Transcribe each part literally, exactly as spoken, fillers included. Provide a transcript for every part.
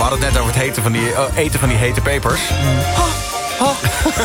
hadden het net over het heten van die, uh, eten van die hete pepers. Oh, oh.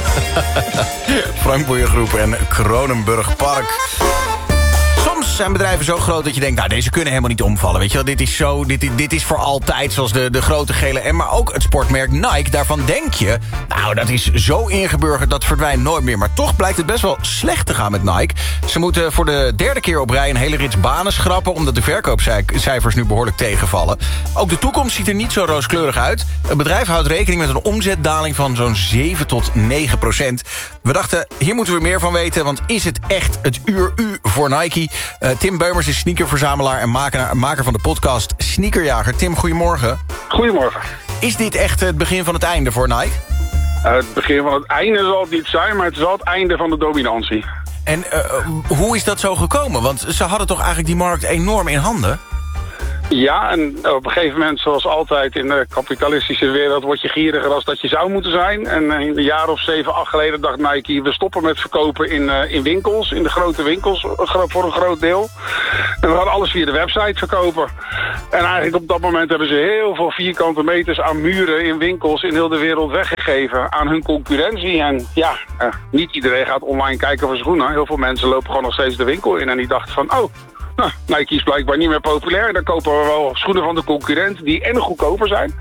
Frank Boeiengroep en Kronenburg Park. Soms zijn bedrijven zo groot dat je denkt, nou, deze kunnen helemaal niet omvallen. Weet je wel, dit is zo, dit, dit is voor altijd, zoals de, de grote gele M. Maar ook het sportmerk Nike, daarvan denk je, nou, dat is zo ingeburgerd, dat verdwijnt nooit meer. Maar toch blijkt het best wel slecht te gaan met Nike. Ze moeten voor de derde keer op rij een hele rits banen schrappen, omdat de verkoopcijfers nu behoorlijk tegenvallen. Ook de toekomst ziet er niet zo rooskleurig uit. Het bedrijf houdt rekening met een omzetdaling van zo'n zeven tot negen procent. We dachten, hier moeten we meer van weten, want is het echt het uur U voor Nike? Uh, Tim Beumers is sneakerverzamelaar en maker, maker van de podcast Sneakerjager. Tim, goedemorgen. Goedemorgen. Is dit echt het begin van het einde voor Nike? Uh, het begin van het einde zal het niet zijn, maar het is wel het einde van de dominantie. En uh, hoe is dat zo gekomen? Want ze hadden toch eigenlijk die markt enorm in handen? Ja, en op een gegeven moment, zoals altijd in de kapitalistische wereld, word je gieriger als dat je zou moeten zijn. En in een jaar of zeven, acht geleden dacht Nike, we stoppen met verkopen in, uh, in winkels, in de grote winkels, voor een groot deel. En we gaan alles via de website verkopen. En eigenlijk op dat moment hebben ze heel veel vierkante meters aan muren in winkels in heel de wereld weggegeven aan hun concurrentie. En ja, uh, niet iedereen gaat online kijken voor schoenen. Heel veel mensen lopen gewoon nog steeds de winkel in en die dachten van, oh, nou, Nike is blijkbaar niet meer populair. Dan kopen we wel schoenen van de concurrent die en goedkoper zijn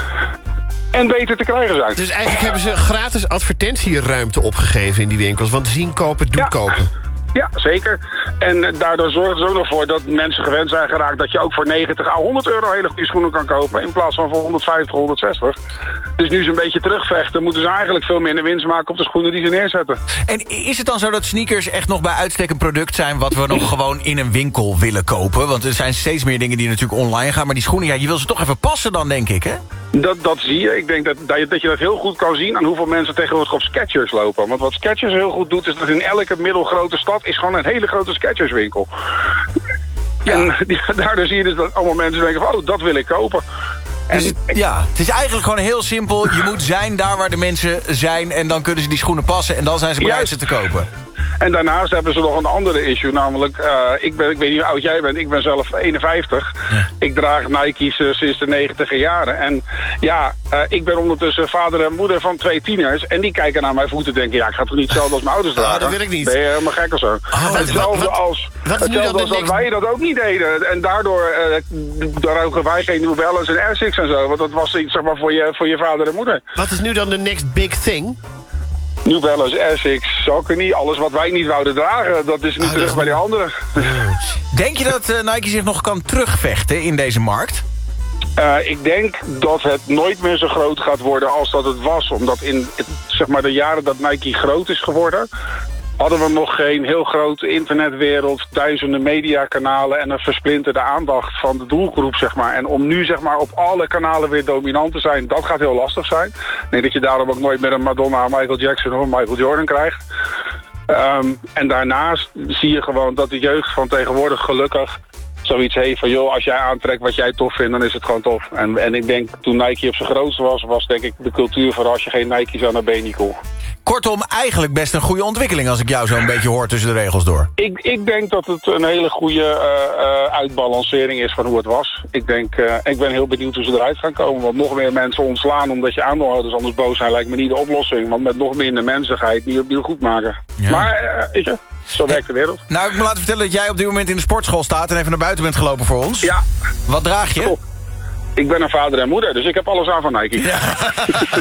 en beter te krijgen zijn. Dus eigenlijk hebben ze gratis advertentieruimte opgegeven in die winkels. Want zien kopen doet ja. kopen. Ja, zeker. En daardoor zorgt het ook nog voor dat mensen gewend zijn geraakt dat je ook voor negentig à honderd euro hele goede schoenen kan kopen in plaats van voor honderdvijftig, honderdzestig. Dus nu ze een beetje terugvechten, moeten ze eigenlijk veel minder winst maken op de schoenen die ze neerzetten. En is het dan zo dat sneakers echt nog bij uitstek een product zijn wat we nog gewoon in een winkel willen kopen? Want er zijn steeds meer dingen die natuurlijk online gaan, maar die schoenen, ja, je wil ze toch even passen dan, denk ik, hè? Dat, dat zie je. Ik denk dat, dat, je, dat je dat heel goed kan zien aan hoeveel mensen tegenwoordig op Skechers lopen. Want wat Skechers heel goed doet, is dat in elke middelgrote stad is gewoon een hele grote Skechers-winkel. Ja. En die, daardoor zie je dus dat allemaal mensen denken van, oh, dat wil ik kopen. En dus, ja, het is eigenlijk gewoon heel simpel. Je moet zijn daar waar de mensen zijn en dan kunnen ze die schoenen passen en dan zijn ze bereid ze te kopen. En daarnaast hebben ze nog een andere issue, namelijk, uh, ik, ben, ik weet niet hoe oud jij bent, ik ben zelf eenenvijftig. Ja. Ik draag Nike's uh, sinds de negentiger jaren. En ja, uh, ik ben ondertussen vader en moeder van twee tieners. En die kijken naar mijn voeten en denken, ja, ik ga toch niet hetzelfde als mijn ouders dragen? Oh, dat wil ik niet. Ben je helemaal gek of zo? Oh, hetzelfde wat, als, wat hetzelfde als dat next... wij dat ook niet deden. En daardoor uh, dragen wij geen New Balance en Asics en zo. Want dat was iets, zeg maar, voor je, voor je vader en moeder. Wat is nu dan de next big thing? New Balance, Asics, Saucony, alles wat wij niet wouden dragen, dat is nu oh, terug is... bij die anderen. Denk je dat uh, Nike zich nog kan terugvechten in deze markt? Uh, ik denk dat het nooit meer zo groot gaat worden als dat het was. Omdat in het, zeg maar, de jaren dat Nike groot is geworden, hadden we nog geen heel grote internetwereld, duizenden mediakanalen en een versplinterde aandacht van de doelgroep, zeg maar. En om nu, zeg maar, op alle kanalen weer dominant te zijn, dat gaat heel lastig zijn. Ik denk dat je daarom ook nooit meer een Madonna, Michael Jackson of Michael Jordan krijgt. Um, en daarnaast zie je gewoon dat de jeugd van tegenwoordig gelukkig zoiets heeft van, joh, als jij aantrekt wat jij tof vindt, dan is het gewoon tof. En, en ik denk, toen Nike op zijn grootste was, was denk ik de cultuur van als je geen Nike's aan, dan ben je niet cool. Kortom, eigenlijk best een goede ontwikkeling als ik jou zo een beetje hoor tussen de regels door. Ik, ik denk dat het een hele goede uh, uh, uitbalancering is van hoe het was. Ik denk, uh, ik ben heel benieuwd hoe ze eruit gaan komen. Want nog meer mensen ontslaan omdat je aandeelhouders anders boos zijn, lijkt me niet de oplossing. Want met nog minder menselijkheid die opnieuw goed maken. Ja. Maar, uh, weet je, zo werkt de wereld. Nou, ik moet laten vertellen dat jij op dit moment in de sportschool staat en even naar buiten bent gelopen voor ons. Ja. Wat draag je? Top. Ik ben een vader en moeder, dus ik heb alles aan van Nike. Ja.